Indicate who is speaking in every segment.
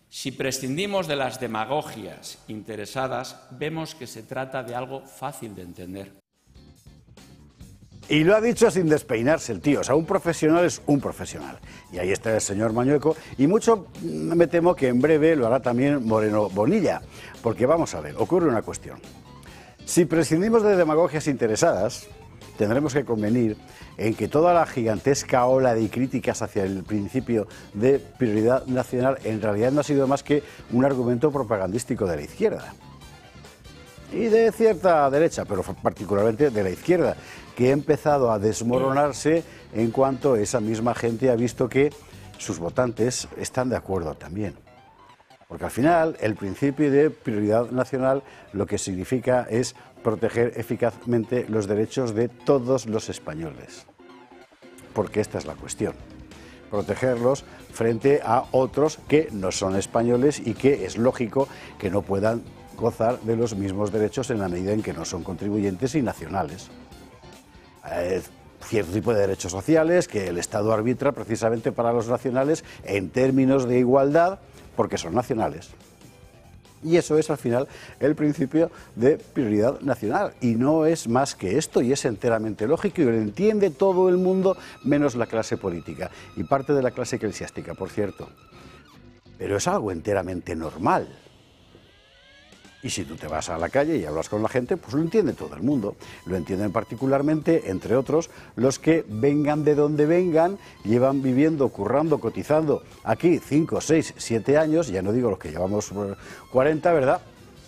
Speaker 1: Si prescindimos de las demagogias interesadas, vemos que se trata de algo fácil de entender.
Speaker 2: Y lo ha dicho sin despeinarse el tío, o sea, un profesional es un profesional. Y ahí está el señor Mañueco, y mucho me temo que en breve lo hará también Moreno Bonilla, porque vamos a ver, ocurre una cuestión. Si prescindimos de demagogias interesadas, tendremos que convenir en que toda la gigantesca ola de críticas hacia el principio de prioridad nacional en realidad no ha sido más que un argumento propagandístico de la izquierda. Y de cierta derecha, pero particularmente de la izquierda, que ha empezado a desmoronarse en cuanto esa misma gente ha visto que sus votantes están de acuerdo también. Porque al final el principio de prioridad nacional lo que significa es proteger eficazmente los derechos de todos los españoles. Porque esta es la cuestión. Protegerlos frente a otros que no son españoles y que es lógico que no puedan gozar de los mismos derechos en la medida en que no son contribuyentes y nacionales. Cierto tipo de derechos sociales que el Estado arbitra precisamente para los nacionales en términos de igualdad porque son nacionales. Y eso es al final el principio de prioridad nacional y no es más que esto y es enteramente lógico y lo entiende todo el mundo menos la clase política y parte de la clase eclesiástica, por cierto. Pero es algo enteramente normal. Y si tú te vas a la calle y hablas con la gente, pues lo entiende todo el mundo. Lo entienden particularmente, entre otros, los que vengan de donde vengan, llevan viviendo, currando, cotizando aquí 5, 6, 7 años, ya no digo los que llevamos 40, ¿verdad?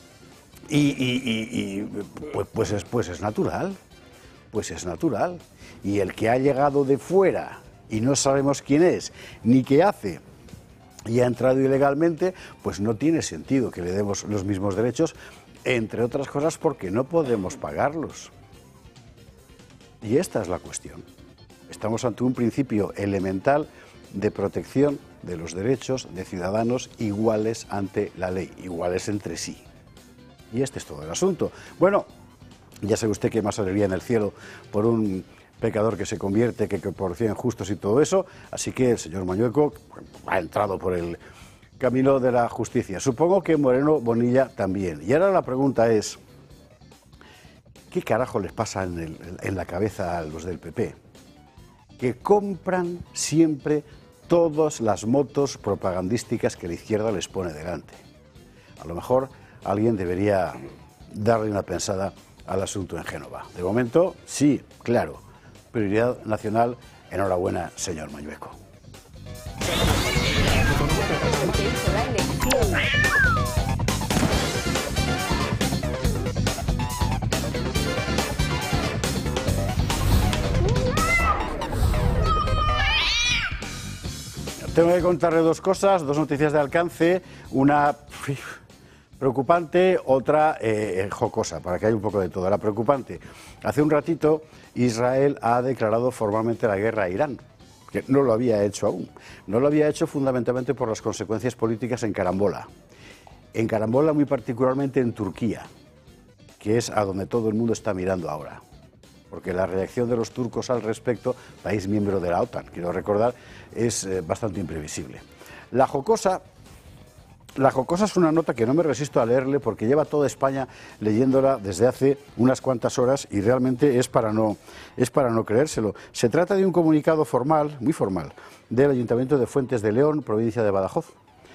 Speaker 2: Pues es natural, pues es natural. Y el que ha llegado de fuera y no sabemos quién es, ni qué hace, y ha entrado ilegalmente, pues no tiene sentido que le demos los mismos derechos, entre otras cosas porque no podemos pagarlos. Y esta es la cuestión. Estamos ante un principio elemental de protección de los derechos de ciudadanos iguales ante la ley, iguales entre sí. Y este es todo el asunto. Bueno, ya sabe usted que hay más alegría en el cielo por un pecador que se convierte, que por 100 justos y todo eso, así que el señor Mañueco ha entrado por el camino de la justicia. Supongo que Moreno Bonilla también. Y ahora la pregunta es, ¿qué carajo les pasa en la cabeza a los del PP? Que compran siempre todas las motos propagandísticas que la izquierda les pone delante. A lo mejor alguien debería darle una pensada al asunto en Génova. De momento, sí, claro. Prioridad nacional, enhorabuena, señor Mañueco. Tengo que contarle dos cosas, dos noticias de alcance, una preocupante, otra jocosa, para que haya un poco de todo. La preocupante, hace un ratito Israel ha declarado formalmente la guerra a Irán, que no lo había hecho aún. No lo había hecho fundamentalmente por las consecuencias políticas en carambola. En carambola muy particularmente en Turquía, que es a donde todo el mundo está mirando ahora. Porque la reacción de los turcos al respecto, país miembro de la OTAN, quiero recordar, es bastante imprevisible. La jocosa es una nota que no me resisto a leerle porque lleva toda España leyéndola desde hace unas cuantas horas y realmente es para no creérselo. Se trata de un comunicado formal, muy formal, del Ayuntamiento de Fuentes de León, provincia de Badajoz.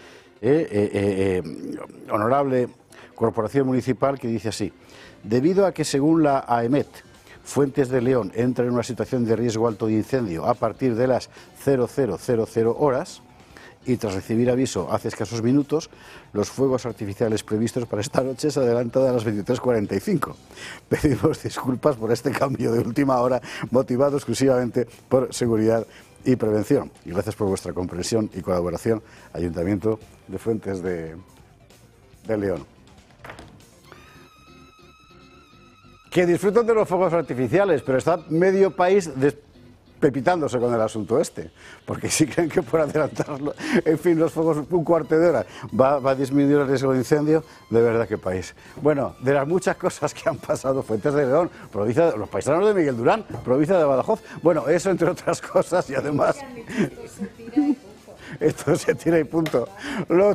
Speaker 2: Honorable Corporación Municipal, que dice así: debido a que según la AEMET, Fuentes de León entra en una situación de riesgo alto de incendio a partir de las 00:00 horas, y tras recibir aviso hace escasos minutos, los fuegos artificiales previstos para esta noche se adelantan a las 23:45. Pedimos disculpas por este cambio de última hora, motivado exclusivamente por seguridad y prevención. Y gracias por vuestra comprensión y colaboración, Ayuntamiento de Fuentes de León. Que disfrutan de los fuegos artificiales, pero está medio país pepitándose con el asunto este, porque si creen que por adelantarlo, en fin, los fuegos un cuarto de hora va a disminuir el riesgo de incendio, de verdad que país. Bueno, de las muchas cosas que han pasado, Fuentes de León, provincia, los paisanos de Miguel Durán, provincia de Badajoz, bueno, eso entre otras cosas y además... Esto se tira y punto.